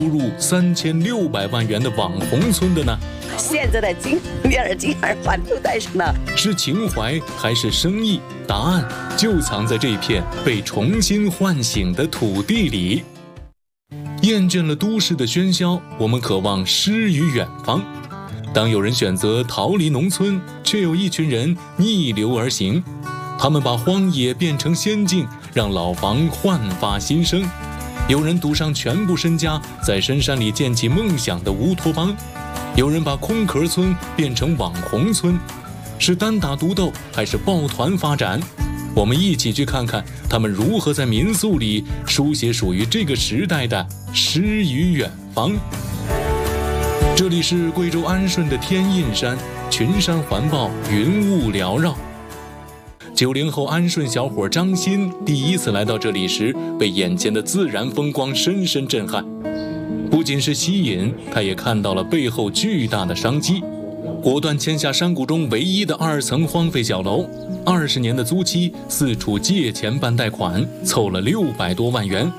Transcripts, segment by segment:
收入3600万元的网红村的呢？ 现在的金耳环都戴上了， 是情怀还是生意？答案就藏在这片被重新唤醒的土地里。厌倦了都市的喧嚣，我们渴望诗与远方。当有人选择逃离农村，却有一群人逆流而行。他们把荒野变成仙境，让老房焕发新生。有人赌上全部身家，在深山里建起梦想的乌托邦。有人把空壳村变成网红村，是单打独斗还是抱团发展？我们一起去看看他们如何在民宿里书写属于这个时代的诗与远方。这里是贵州安顺的天印山，群山环抱，云雾缭绕。90后安顺小伙张鑫第一次来到这里时，被眼前的自然风光深深震撼。不仅是吸引，他也看到了背后巨大的商机，果断签下山谷中唯一的2层荒废小楼，20年的租期，四处借钱办贷款，凑了600多万元。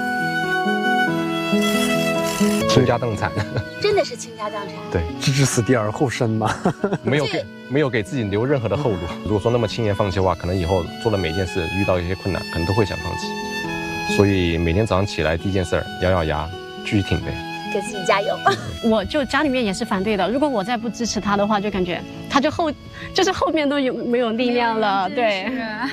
倾家荡产， 真的是倾家荡产。 对， 置死地而后生嘛， 没有给自己留任何的后路。如果说那么轻言放弃的话，可能以后做的每件事遇到一些困难，可能都会想放弃。所以每天早上起来第一件事，咬咬牙继续挺呗， 给自己加油。 我就家里面也是反对的，如果我再不支持他的话，就感觉他就后面都没有力量了。对。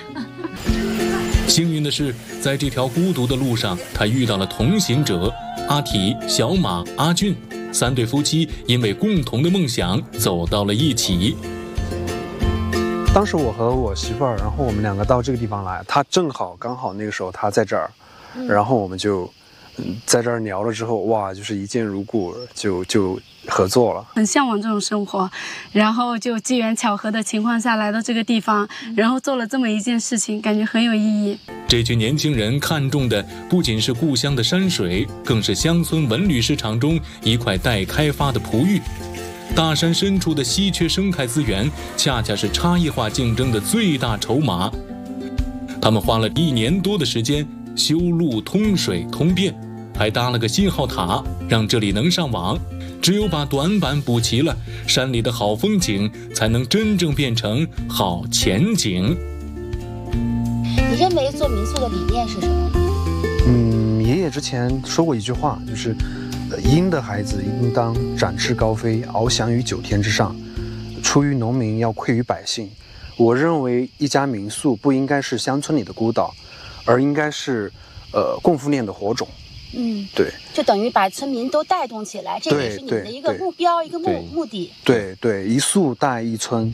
幸运的是，在这条孤独的路上，他遇到了同行者阿体、小马、阿俊3对夫妻，因为共同的梦想走到了一起。 当时我和我媳妇儿，然后我们2个到这个地方来，他刚好那个时候他在这儿，然后我们就在这儿聊了之后，哇，就是一见如故，就合作了。 很向往这种生活，然后就机缘巧合的情况下来到这个地方，然后做了这么一件事情，感觉很有意义。 这群年轻人看重的不仅是故乡的山水，更是乡村文旅市场中一块待开发的璞玉。大山深处的稀缺生态资源，恰恰是差异化竞争的最大筹码。他们花了1年多的时间修路、通水、通电，还搭了个信号塔，让这里能上网。只有把短板补齐了，山里的好风景才能真正变成好前景。 你认为做民宿的理念是什么？ 爷爷之前说过一句话，就是鹰的孩子应当展翅高飞，翱翔于9天之上。出于农民要馈于百姓。我认为一家民宿不应该是乡村里的孤岛，而应该是供赋链的火种。对， 就等于把村民都带动起来，这也是你的一个目标，一个目的。 对，一宿带一村。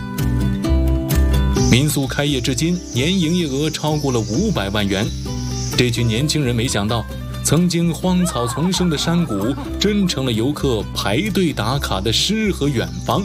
民宿开业至今，年营业额超过了500万元。这群年轻人没想到，曾经荒草丛生的山谷，真成了游客排队打卡的诗和远方。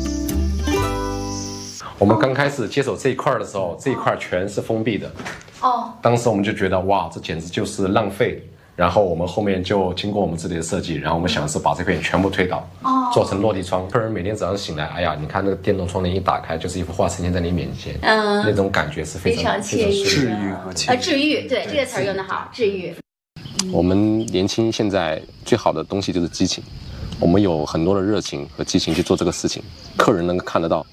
我们刚开始接手这一块的时候，这一块全是封闭的。当时我们就觉得哇，这简直就是浪费。然后我们后面就经过我们自己的设计，然后我们想的是把这片全部推倒，做成落地窗。客人每天早上醒来，哎呀，你看那个电动窗帘一打开，就是一幅画呈现在你面前，那种感觉是非常惬意、 治愈和惬意。 治愈，对，这个词用得好，治愈。 我们年轻现在最好的东西就是激情，我们有很多的热情和激情去做这个事情，客人能够看得到。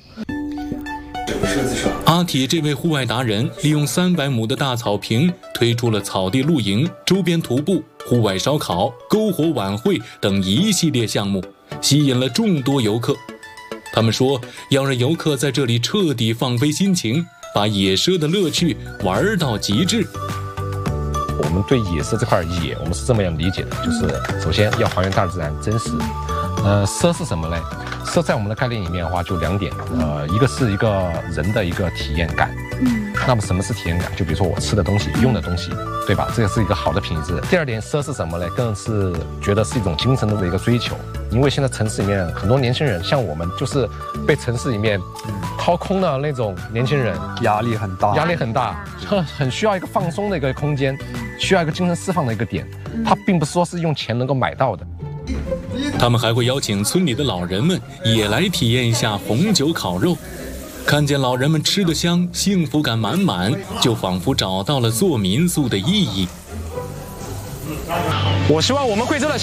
阿体这位户外达人利用300亩的大草坪，推出了草地露营、周边徒步、户外烧烤、篝火晚会等一系列项目，吸引了众多游客。他们说，要让游客在这里彻底放飞心情，把野奢的乐趣玩到极致。 我们对野奢这块野，我们是这么样理解的，就是首先要还原大自然真实。奢是什么呢？奢在我们的概念里面的话，就2点。一个是一个人的一个体验感。那么什么是体验感？就比如说我吃的东西、用的东西，对吧？这个是一个好的品质。第2点，奢是什么呢？更是觉得是一种精神的一个追求。因为现在城市里面很多年轻人，像我们就是被城市里面掏空的那种年轻人， 压力很大， 很需要一个放松的一个空间，需要一个精神释放的一个点。它并不是说是用钱能够买到的。 他们还会邀请村里的老人们也来体验一下红酒烤肉，看见老人们吃得香，幸福感满满，就仿佛找到了做民宿的意义。 我希望我们贵州的